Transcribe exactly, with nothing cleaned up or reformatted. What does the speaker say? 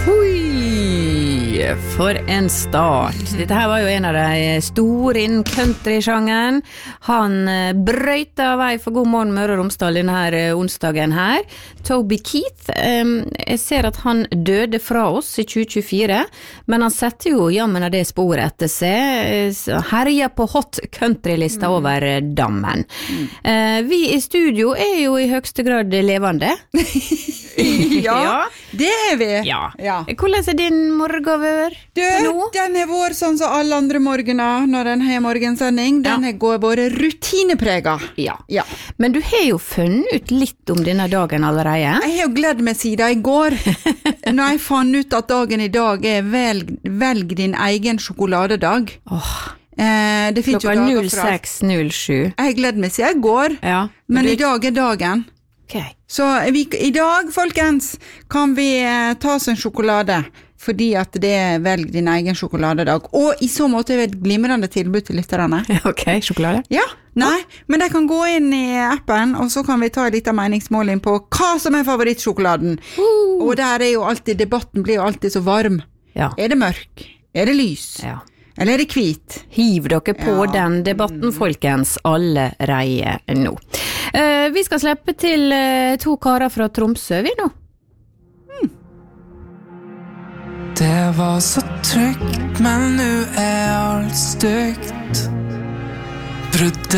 Hui, for en start. Dette her var jo en av de store innen country-sjangeren. Han brøyta vei for God morgen Møre og Romsdal denne her onsdagen her. Toby Keith, jeg ser at han døde fra oss i tjue tjuefire, men han setter jo jammen av det sporet etter seg. Herja på hot country-lista mm. over dammen. Mm. Vi i studio er jo i høyeste grad levende. ja, ja, det er vi. Ja. Ja. Hvordan er din morgenvær nå? Den er vår sånn som alle andre morgener når den har morgensending. Den ja. går bare rutineprega. Ja. ja. Men du har jo funnet ut litt om denne dagen allerede. Jeg har jo gledd meg siden i går. Når jeg fant ut at dagen i dag er velg, velg din egen sjokoladedag. Åh. Eh, det finnes Klokka null seks null sju. Jeg har gledd meg siden i går. Ja. Men, men du... i dag er dagen. Okay. Så vi, i dag, folkens, kan vi eh, ta oss en sjokolade, fordi at det er velg din egen sjokoladedag. Og i så måte er det et glimrende tilbud til lytterne. Ok, sjokolade? Ja, nei, men de kan gå inn i appen, og så kan vi ta litt av meningsmåling på hva som er favorittsjokoladen. Uh. Og der er jo alltid, debatten blir jo alltid så varm. Ja. Er det mørk? Er det lys? Ja. Eller er det hvit? Hiv dere på ja. den debatten, folkens, allerede nå. Uh, vi skal slippe til uh, to karer fra Tromsø, vi nå. Hmm. Det var så trygt, men nu er alt stygt. Brudde